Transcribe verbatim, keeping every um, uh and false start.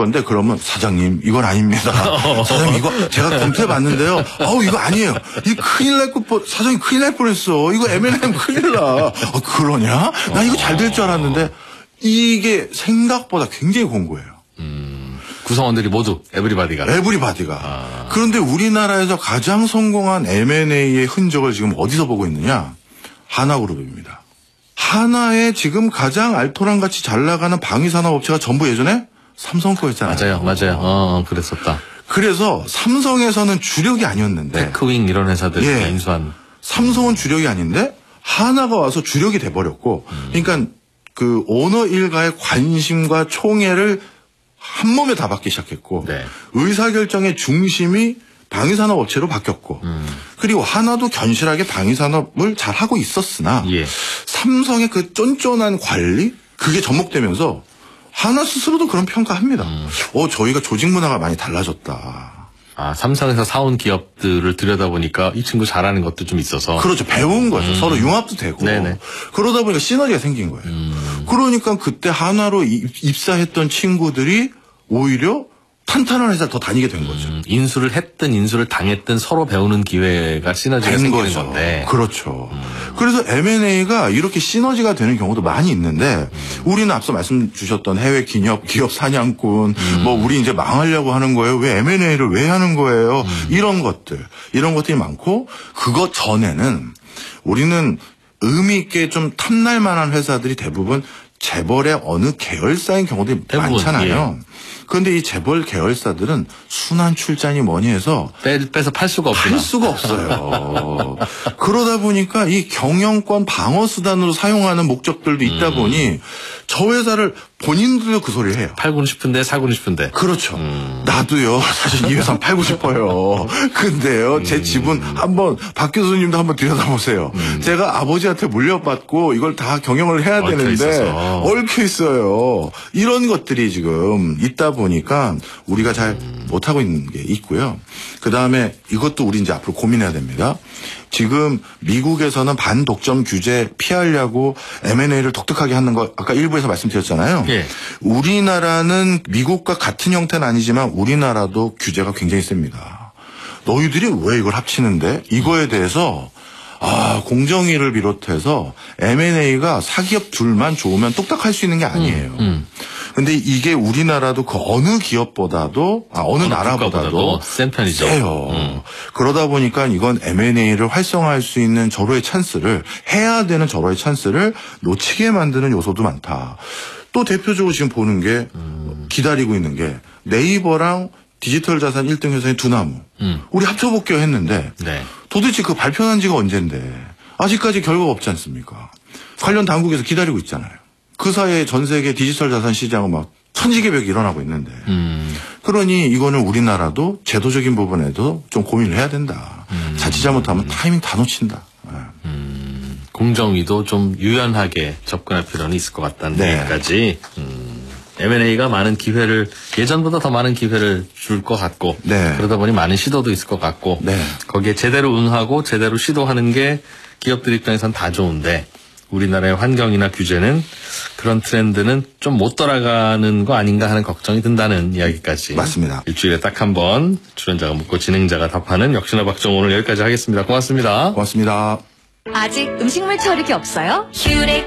건데 그러면 사장님 이건 아닙니다. 사장님 이거 제가 검토해봤는데요. 아우 이거 아니에요. 이 큰일 날 거 사장님 큰일 날 뻔했어. 이거 엠 앤 엠 큰일 나. 어, 그러냐? 나 이거 잘 될 줄 알았는데 이게 생각보다 굉장히 공고해요. 음, 구성원들이 모두 에브리바디가. 에브리바디가. 아. 그런데 우리나라에서 가장 성공한 엠 앤 에이의 흔적을 지금 어디서 보고 있느냐? 하나그룹입니다. 하나에 지금 가장 알토란같이 잘 나가는 방위산업업체가 전부 예전에 삼성 거였잖아요. 맞아요, 맞아요. 어, 그랬었다. 그래서 삼성에서는 주력이 아니었는데. 테크윙 이런 회사들 예. 인수한. 삼성은 주력이 아닌데 하나가 와서 주력이 돼버렸고. 음. 그러니까 그 오너 일가의 관심과 총애를 한 몸에 다 받기 시작했고. 네. 의사결정의 중심이 방위산업 업체로 바뀌었고. 음. 그리고 하나도 견실하게 방위산업을 잘 하고 있었으나. 예. 삼성의 그 쫀쫀한 관리? 그게 접목되면서 하나 스스로도 그런 평가합니다. 음. 어, 저희가 조직 문화가 많이 달라졌다. 아, 삼성에서 사온 기업들을 들여다보니까 이 친구 잘하는 것도 좀 있어서. 그렇죠. 배운 거죠. 음. 서로 융합도 되고. 네네. 그러다 보니까 시너지가 생긴 거예요. 음. 그러니까 그때 하나로 입사했던 친구들이 오히려 탄탄한 회사를 더 다니게 된 거죠. 음, 인수를 했든 인수를 당했든 서로 배우는 기회가 시너지가 생기는 거죠. 건데. 그렇죠. 음. 그래서 엠 앤 에이가 이렇게 시너지가 되는 경우도 많이 있는데 음. 우리는 앞서 말씀 주셨던 해외 기업, 기업 사냥꾼 음. 뭐 우리 이제 망하려고 하는 거예요. 왜 엠 앤 에이를 왜 하는 거예요. 음. 이런 것들. 이런 것들이 많고 그것 전에는 우리는 의미 있게 좀 탐날 만한 회사들이 대부분 재벌의 어느 계열사인 경우들이 대부분, 많잖아요. 예. 그런데 이 재벌 계열사들은 순환 출자니 뭐니 해서 빼, 빼서 팔 수가 없구나. 팔 수가 없어요. 그러다 보니까 이 경영권 방어 수단으로 사용하는 목적들도 있다 음. 보니 저 회사를 본인들도 그 소리를 해요. 팔고 싶은데 사고 싶은데. 그렇죠. 음. 나도요. 사실 이 회사 팔고 싶어요. 근데요. 음. 제 집은 한번 박 교수님도 한번 들여다보세요. 음. 제가 아버지한테 물려받고 이걸 다 경영을 해야 얽혀 되는데 있어서. 얽혀 있어요. 이런 것들이 지금 있다 보니까 우리가 잘 음. 못하고 있는 게 있고요. 그다음에 이것도 우리 이제 앞으로 고민해야 됩니다. 지금 미국에서는 반독점 규제 피하려고 엠 앤 에이를 독특하게 하는 거 아까 일부에서 말씀드렸잖아요. 예. 우리나라는 미국과 같은 형태는 아니지만 우리나라도 규제가 굉장히 셉니다. 너희들이 왜 이걸 합치는데? 이거에 대해서 아, 공정위를 비롯해서 엠 앤 에이가 사기업 둘만 좋으면 뚝딱할 수 있는 게 아니에요. 음, 음. 근데 이게 우리나라도 그 어느 기업보다도 아, 어느, 어느 나라보다도 센 편이죠. 세요. 음. 그러다 보니까 이건 엠 앤 에이를 활성화할 수 있는 절호의 찬스를 해야 되는 절호의 찬스를 놓치게 만드는 요소도 많다. 또 대표적으로 지금 보는 게 음. 기다리고 있는 게 네이버랑 디지털 자산 일 등 회사인 두나무. 음. 우리 합쳐볼게요 했는데 네. 도대체 그 발표한 지가 언젠데 아직까지 결과가 없지 않습니까? 관련 당국에서 기다리고 있잖아요. 그 사이에 전 세계 디지털 자산 시장은 막 천지개벽이 일어나고 있는데 음. 그러니 이거는 우리나라도 제도적인 부분에도 좀 고민을 해야 된다. 음. 자칫 잘못하면 타이밍 다 놓친다. 음. 공정위도 좀 유연하게 접근할 필요는 있을 것 같다는 네. 얘기까지. 음. 엠 앤 에이가 많은 기회를 예전보다 더 많은 기회를 줄 것 같고 네. 그러다 보니 많은 시도도 있을 것 같고 네. 거기에 제대로 응하고 제대로 시도하는 게 기업들 입장에선 다 좋은데 우리나라의 환경이나 규제는 그런 트렌드는 좀 못 따라가는 거 아닌가 하는 걱정이 든다는 이야기까지 맞습니다. 일주일에 딱 한 번 출연자가 묻고 진행자가 답하는 역시나 박정호 오늘 여기까지 하겠습니다. 고맙습니다. 고맙습니다. 아직 음식물 처리기 없어요?